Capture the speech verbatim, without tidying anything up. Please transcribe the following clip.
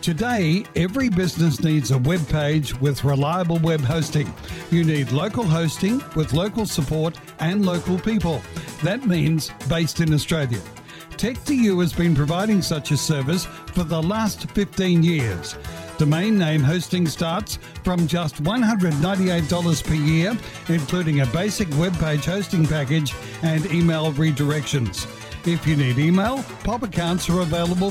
Today, every business needs a web page with reliable web hosting. You need local hosting with local support and local people. That means based in Australia. Tech two U has been providing such a service for the last fifteen years. Domain name hosting starts from just one hundred ninety-eight dollars per year, including a basic web page hosting package and email redirections. If you need email, pop accounts are available